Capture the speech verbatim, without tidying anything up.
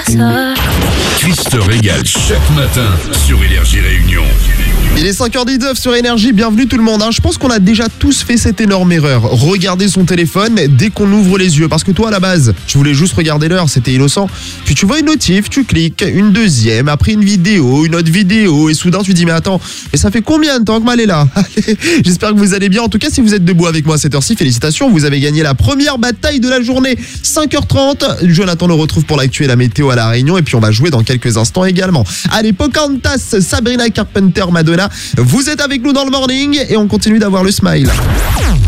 ça. Chris te régale chaque matin sur Énergie Réunion. Il est cinq heures dix-neuf sur Énergie, bienvenue tout le monde. Hein. Je pense qu'on a déjà tous fait cette énorme erreur. Regarder son téléphone dès qu'on ouvre les yeux. Parce que toi, à la base, tu voulais juste regarder l'heure, c'était innocent. Puis tu vois une notif, tu cliques, une deuxième, après une vidéo, une autre vidéo, et soudain tu dis mais attends, mais ça fait combien de temps que Mal est là? J'espère que vous allez bien. En tout cas, si vous êtes debout avec moi à cette heure-ci, félicitations, vous avez gagné la première bataille de la journée. cinq heures trente, Jonathan le retrouve pour l'actu et la météo à La Réunion, et puis on va jouer dans quelques instants également. Allez, Pocahontas, Sabrina Carpenter, Madonna, vous êtes avec nous dans le morning et on continue d'avoir le smile.